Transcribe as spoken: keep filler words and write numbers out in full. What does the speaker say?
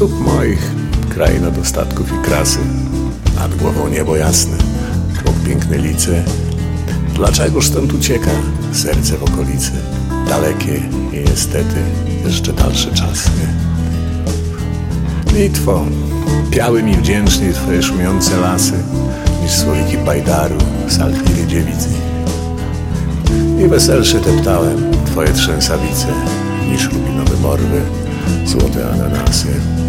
stóp moich kraina dostatków i krasy, nad głową niebo jasne, krok piękny lice. Dlaczegoż stąd ucieka serce w okolicy? Dalekie i niestety jeszcze dalsze czasy. Litwo, piały mi wdzięczniej twoje szumiące lasy, niż słowiki bajdaru, salfiry dziewicy. I weselsze deptałem twoje trzęsawice, niż rubinowe morwy, złote ananasy.